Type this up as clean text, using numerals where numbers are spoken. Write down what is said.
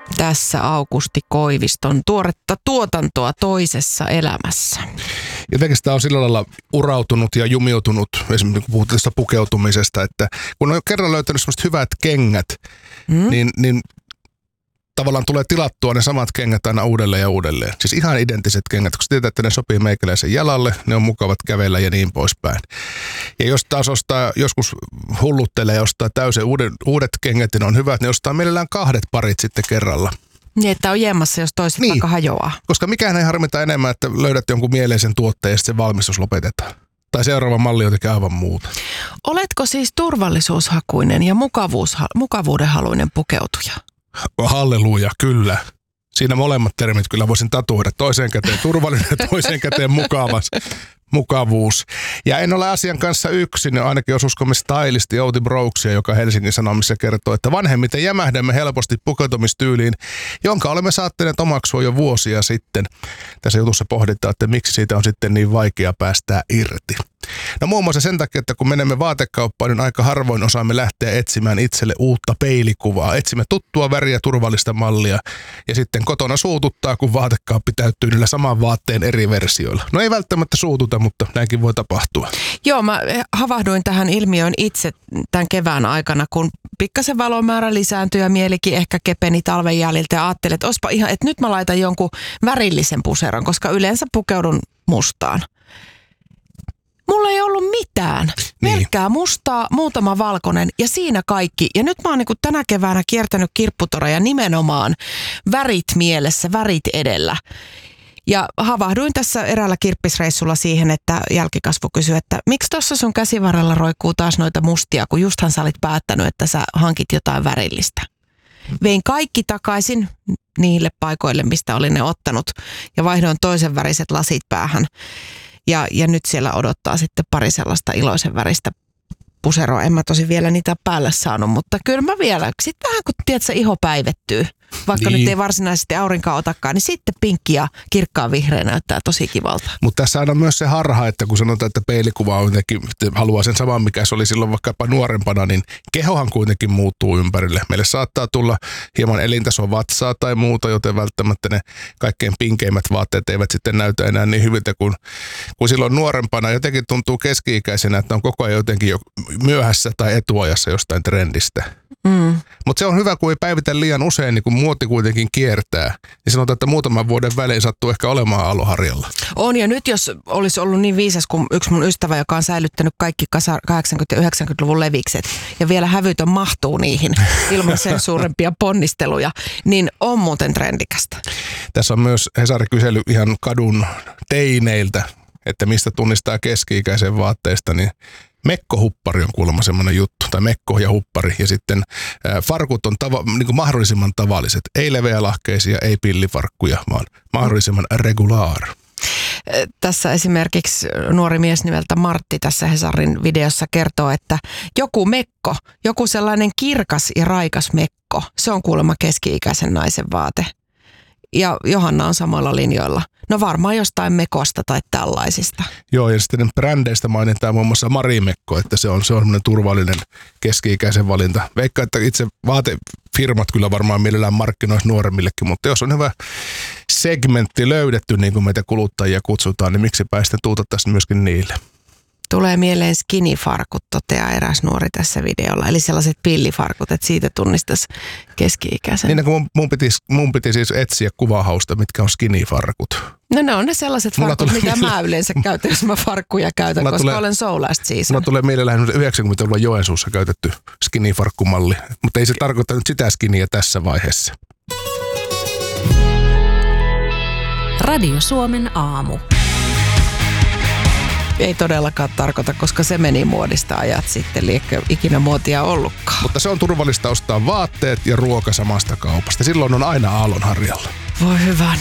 Tässä Aukusti Koiviston tuoretta tuotantoa toisessa elämässä. Jotenkin sitä on sillä lailla urautunut ja jumiutunut, esimerkiksi kun puhutaan tästä pukeutumisesta, että kun on kerran löytänyt sellaiset hyvät kengät, niin tavallaan tulee tilattua ne samat kengät aina uudelleen ja uudelleen. Siis ihan identtiset kengät, koska tietää, että ne sopii meikäläisen jalalle, ne on mukavat kävellä ja niin poispäin. Ja jos taas joskus hulluttelee ja ostaa täysin uudet kengät ja ne on hyvät, niin ostaa mielellään 2 parit sitten kerralla. Niin, että on jemmassa, jos toiset vaikka hajoaa. Koska mikään ei harmita enemmän, että löydät jonkun mieleisen tuotteen ja sitten se valmistus lopetetaan. Tai seuraava malli on jotenkin aivan muuta. Oletko siis turvallisuushakuinen ja mukavuudenhaluinen pukeutuja? Halleluja, kyllä. Siinä molemmat termit kyllä voisin tatuoida. Toiseen käteen turvallinen ja toiseen käteen mukavuus. Ja en ole asian kanssa yksin, ainakin jos uskomme stylisti Outi Brooksia, joka Helsingin Sanomissa kertoo, että vanhemmiten jämähdämme helposti pukeutumistyyliin, jonka olemme saattaneet omaksua jo vuosia sitten. Tässä jutussa pohditaan, että miksi siitä on sitten niin vaikea päästää irti. No muun muassa sen takia, että kun menemme vaatekauppaan, niin aika harvoin osaamme lähteä etsimään itselle uutta peilikuvaa. Etsimme tuttua väriä, turvallista mallia ja sitten kotona suututtaa, kun vaatekaappi täyttyy niillä saman vaatteen eri versioilla. No ei välttämättä suututa, mutta näinkin voi tapahtua. Joo, mä havahduin tähän ilmiöön itse tämän kevään aikana, kun pikkasen valomäärä lisääntyi ja mielikin ehkä kepeni talven jäljiltä ja ajattelin, että ospa ihan, että nyt mä laitan jonkun värillisen puseron, koska yleensä pukeudun mustaan. Mulla ei ollut mitään. Pelkkää mustaa, muutama valkoinen ja siinä kaikki. Ja nyt mä oon tänä keväänä kiertänyt kirpputoreja nimenomaan värit mielessä, värit edellä. Ja havahduin tässä eräällä kirppisreissulla siihen, että jälkikasvu kysyi, että miksi tuossa sun käsivarrella roikkuu taas noita mustia, kun justhan sä olit päättänyt, että sä hankit jotain värillistä. Vein kaikki takaisin niille paikoille, mistä olin ne ottanut ja vaihdoin toisen väriset lasit päähän. Ja nyt siellä odottaa sitten pari sellaista iloisen väristä puseroa. En mä tosi vielä niitä päälle saanut, mutta kyllä mä vielä. Sitten vähän kun tiedätkö, iho päivettyy, vaikka nyt ei varsinaisesti aurinkoa otakaan, niin sitten pinkki ja kirkkaan vihreä näyttää tosi kivalta. Mutta tässä on myös se harha, että kun sanotaan, että peilikuva on jotenkin, haluaa sen saman, mikä se oli silloin vaikkapa nuorempana, niin kehohan kuitenkin muuttuu ympärille. Meille saattaa tulla hieman elintason vatsaa tai muuta, joten välttämättä ne kaikkein pinkeimmät vaatteet eivät sitten näytä enää niin hyviltä kuin silloin nuorempana. Jotenkin tuntuu keski-ikäisenä, että on koko ajan jotenkin jo myöhässä tai etuajassa jostain trendistä. Mutta se on hyvä, kun ei päivitä liian usein, niin kun muoti kuitenkin kiertää. Niin sanotaan, että muutaman vuoden välein sattuu ehkä olemaan aloharjalla. On, ja nyt jos olisi ollut niin viisas kuin yksi mun ystävä, joka on säilyttänyt kaikki 80- ja 90-luvun levikset, ja vielä hävytön mahtuu niihin ilman sen suurempia ponnisteluja, niin on muuten trendikästä. Tässä on myös Hesari kysely ihan kadun teineiltä, että mistä tunnistaa keski-ikäisen vaatteista, niin mekkohuppari on kuulemma semmoinen juttu, tai mekko ja huppari. Ja sitten farkut on niin mahdollisimman tavalliset. Ei leveälahkeisia, ei pillifarkkuja, vaan mahdollisimman regulaar. Tässä esimerkiksi nuori mies nimeltä Martti tässä Hesarin videossa kertoo, että joku sellainen kirkas ja raikas mekko, se on kuulemma keski-ikäisen naisen vaate. Ja Johanna on samoilla linjoilla. No varmaan jostain mekosta tai tällaisista. Joo, ja sitten brändeistä mainitaan muun muassa Marimekko, että se on semmoinen turvallinen keski-ikäisen valinta. Veikka, että itse vaatefirmat kyllä varmaan mielellään markkinoisi nuoremmillekin, mutta jos on hyvä segmentti löydetty, niin kuin meitä kuluttajia kutsutaan, niin miksipä sitten tuutettaisiin myöskin niille. Tulee mieleen skinny-farkut, toteaa eräs nuori tässä videolla. Eli sellaiset pillifarkut, että siitä tunnistaisi keski-ikäisen. Niin kun mun piti siis etsiä kuvahausta, mitkä on skinny-farkut. No ne on ne sellaiset farkut, mitä mä yleensä käytän, jos mä farkkuja käytän, koska olen so last season. Mulla tulee mielellään 90-luvulla Joensuussa käytetty skinny-farkkumalli, mutta ei se tarkoita nyt sitä skinnyä tässä vaiheessa. Radio Suomen aamu. Ei todellakaan tarkoita, koska se meni muodista ajat sitten, liekö ikinä muotia ollutkaan. Mutta se on turvallista ostaa vaatteet ja ruoka samasta kaupasta. Silloin on aina aallonharjalla. Voi hyvän.